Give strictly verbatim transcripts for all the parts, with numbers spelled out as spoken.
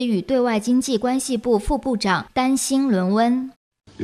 与对外经济关系部副部长丹星伦温。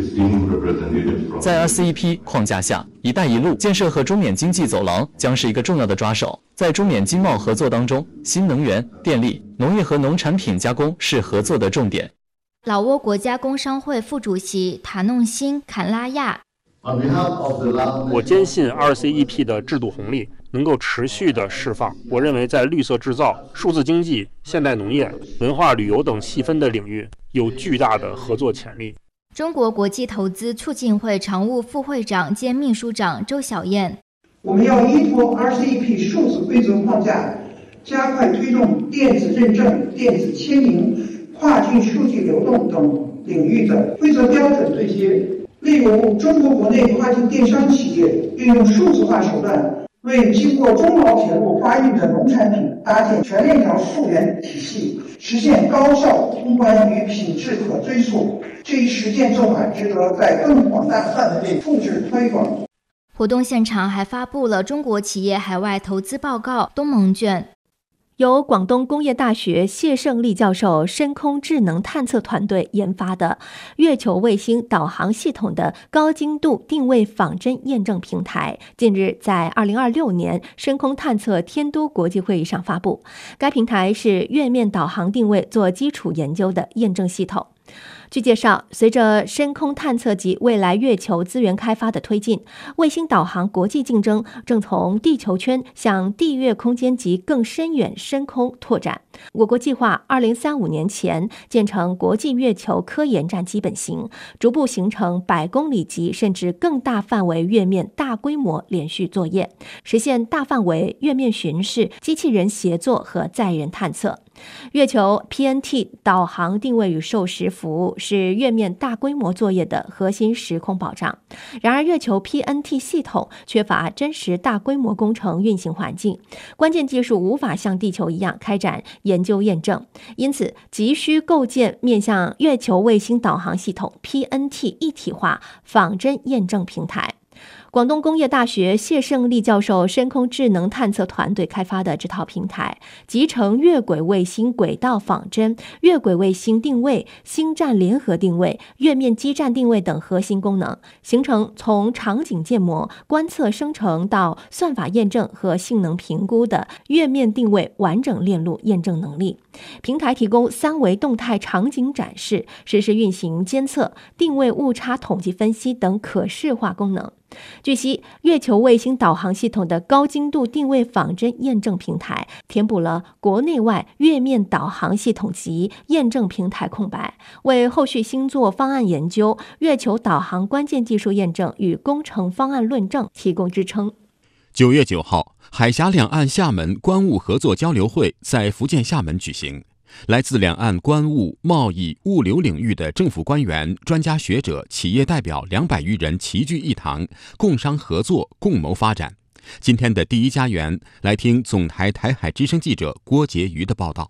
在 R C E P 框架下，一带一路建设和中缅经济走廊将是一个重要的抓手。在中缅经贸合作当中，新能源、电力、农业和农产品加工是合作的重点。 老挝国家工商会副主席塔弄辛坎拉亚， 我坚信 R C E P 的制度红利能够持续的释放。我认为在绿色制造、数字经济、现代农业、文化旅游等细分的领域有巨大的合作潜力。 中国国际投资促进会常务副会长兼秘书长周小燕， 我们要依托 R C E P 数字规则框架，加快推动电子认证、电子签名、跨境数据流动等领域的规则标准对接。例如，中国国内跨境电商企业运用数字化手段，为经过中老铁路发运的农产品搭建全链条溯源体系，实现高效通关与品质可追溯。这一实践做法值得在更广大范围内复制推广。 活动现场还发布了中国企业海外投资报告东盟卷。 由广东工业大学谢胜利教授深空智能探测团队研发的月球卫星导航系统的高精度定位仿真验证平台，近日在二零二六年深空探测天都国际会议上发布。该平台是月面导航定位做基础研究的验证系统。据介绍，随着深空探测及未来月球资源开发的推进，卫星导航国际竞争正从地球圈向地月空间及更深远深空拓展。我国计划二零三五年前建成国际月球科研站基本型，逐步形成百公里级甚至更大范围月面大规模连续作业，实现大范围月面巡视、机器人协作和载人探测。月球 P N T 导航定位与授时服务是月面大规模作业的核心时空保障。然而，月球 P N T 系统缺乏真实大规模工程运行环境，关键技术无法像地球一样开展研究验证，因此急需构建面向月球卫星导航系统 P N T 一体化仿真验证平台。广东工业大学谢胜利教授深空智能探测团队开发的这套平台，集成月轨卫星轨道仿真、月轨卫星定位、星站联合定位、月面基站定位等核心功能，形成从场景建模、观测生成到算法验证和性能评估的月面定位完整链路验证能力。平台提供三维动态场景展示、实时运行监测、定位误差统计分析等可视化功能。据悉，月球卫星导航系统的高精度定位仿真验证平台填补了国内外月面导航系统及验证平台空白，为后续星座方案研究、月球导航关键技术验证与工程方案论证提供支撑。 九月九号，海峡两岸厦门关务合作交流会在福建厦门举行。来自两岸关务、贸易、物流领域的政府官员、专家学者、企业代表两百余人齐聚一堂，共商合作，共谋发展。今天的第一家园，来听总台台海之声记者郭杰瑜的报道。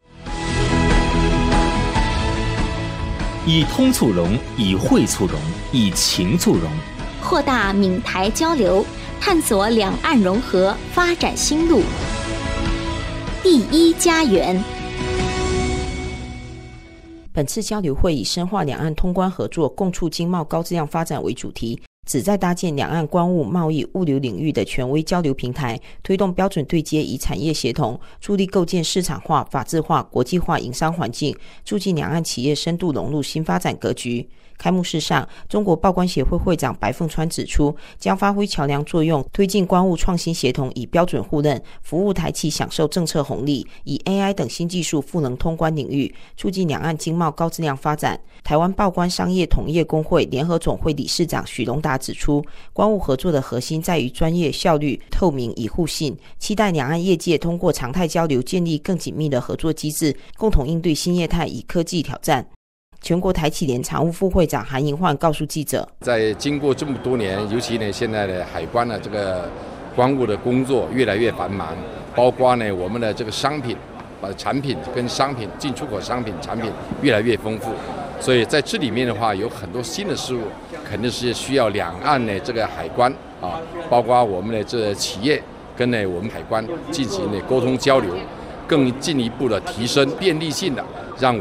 以通促融，以惠促融，以情促融， 扩大闽台交流，探索两岸融合发展新路。第一家园。 本次交流会以深化两岸通关合作，共促经贸高质量发展为主题，旨在搭建两岸关务、贸易、物流领域的权威交流平台，推动标准对接与产业协同，助力构建市场化、法治化、国际化营商环境，促进两岸企业深度融入新发展格局。开幕式上，中国报关协会会长白凤川指出，将发挥桥梁作用，推进关务创新协同与标准互认，服务台企享受政策红利，以 A I 等新技术赋能通关领域，促进两岸经贸高质量发展。台湾报关商业同业工会联合总会理事长许荣达指出，关务合作的核心在于专业、效率、透明与互信，期待两岸业界通过常态交流建立更紧密的合作机制，共同应对新业态与科技挑战。全国台企联常务副会长韩银焕告诉记者， 在经过这么多年，尤其呢现在的海关的这个关务的工作越来越繁忙，包括呢我们的这个商品把产品跟商品进出口商品产品越来越丰富，所以在这里面的话有很多新的事物，肯定是需要两岸的这个海关啊，包括我们的这企业跟呢我们海关进行的沟通交流，更进一步的提升便利性的，让